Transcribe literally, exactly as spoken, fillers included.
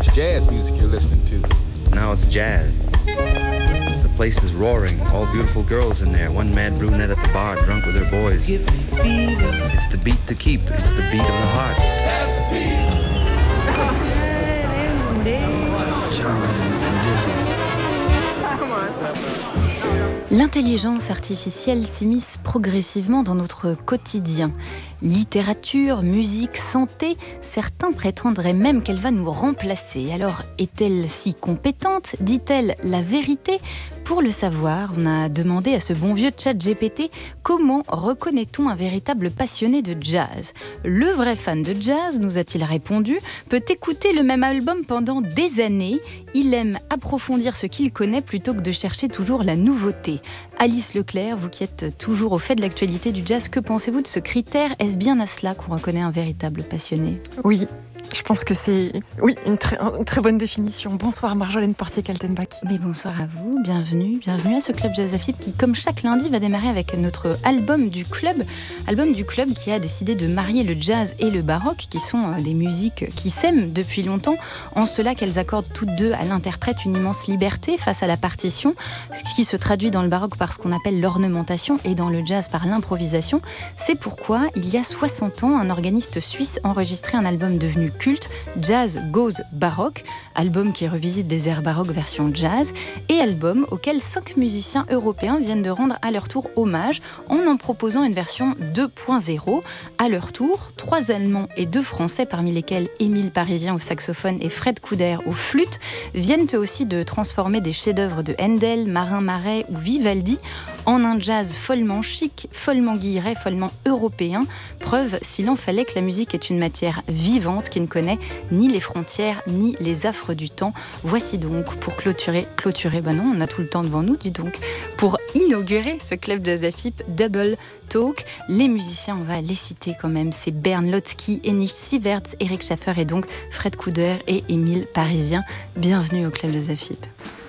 it's jazz music you're listening to. Now it's jazz. The place is roaring, all beautiful girls in there, one mad brunette at the bar drunk with her boys. It's the beat to keep, it's the beat of the heart. L'intelligence artificielle s'immisce progressivement dans notre quotidien. Littérature, musique, santé, certains prétendraient même qu'elle va nous remplacer. Alors, est-elle si compétente ? Dit-elle la vérité ? Pour le savoir, on a demandé à ce bon vieux ChatGPT comment reconnaît-on un véritable passionné de jazz ? Le vrai fan de jazz, nous a-t-il répondu, peut écouter le même album pendant des années. Il aime approfondir ce qu'il connaît plutôt que de chercher toujours la nouveauté. Alice Leclerc, vous qui êtes toujours au fait de l'actualité du jazz, que pensez-vous de ce critère ? Est-ce bien à cela qu'on reconnaît un véritable passionné ? Oui, je pense que c'est oui, une, très, une très bonne définition. Bonsoir Marjolaine Portier-Kaltenbach. Mais bonsoir à vous, bienvenue, bienvenue à ce Club Jazz Afib qui, comme chaque lundi, va démarrer avec notre album du club. Album du club qui a décidé de marier le jazz et le baroque, qui sont des musiques qui s'aiment depuis longtemps, en cela qu'elles accordent toutes deux à l'interprète une immense liberté face à la partition, ce qui se traduit dans le baroque par ce qu'on appelle l'ornementation et dans le jazz par l'improvisation. C'est pourquoi, il y a soixante ans, un organiste suisse enregistrait un album devenu culte, Jazz Goes Baroque, album qui revisite des airs baroques version jazz, et album auquel cinq musiciens européens viennent de rendre à leur tour hommage en en proposant une version deux point zéro. À leur tour, trois Allemands et deux Français, parmi lesquels Émile Parisien au saxophone et Fred Couder aux flûtes, viennent eux aussi de transformer des chefs-d'œuvre de Handel, Marin Marais ou Vivaldi en un jazz follement chic, follement guilleret, follement européen. Preuve, s'il en fallait, que la musique est une matière vivante qui ne connaît ni les frontières ni les affres du temps. Voici donc, pour clôturer, clôturer, bah non, on a tout le temps devant nous, dis donc, pour inaugurer ce Club Jazz Afib Double Talk, les musiciens, on va les citer quand même, c'est Bernd Lotzky, Enish Sieverts, Eric Schaffer et donc Fred Couder et Émile Parisien. Bienvenue au Club Jazz Afib.